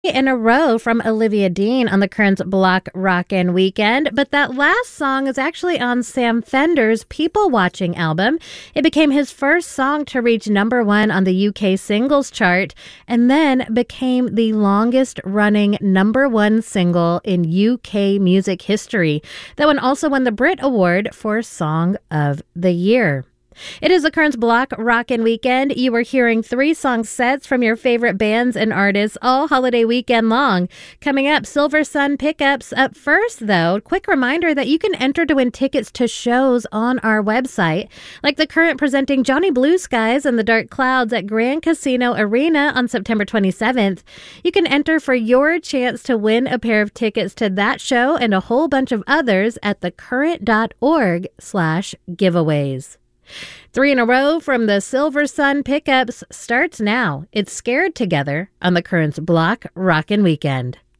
In a row from Olivia Dean on the Currents Block Rockin' Weekend, but that last song is actually on Sam Fender's People Watching album. It became his first song to reach #1 on the UK singles chart and then became the longest running #1 single in UK music history. That one also won the Brit Award for Song of the Year. It is the Currents Block Rockin' Weekend. You are hearing 3 song sets from your favorite bands and artists all holiday weekend long. Coming up, Silver Sun Pickups. Up first, though, quick reminder that you can enter to win tickets to shows on our website, like the Current presenting Johnny Blue Skies and the Dark Clouds at Grand Casino Arena on September 27th. You can enter for your chance to win a pair of tickets to that show and a whole bunch of others at thecurrent.org/giveaways. 3 in a row from the Silver Sun Pickups starts now. It's Scared Together on the Currents Block Rockin' Weekend.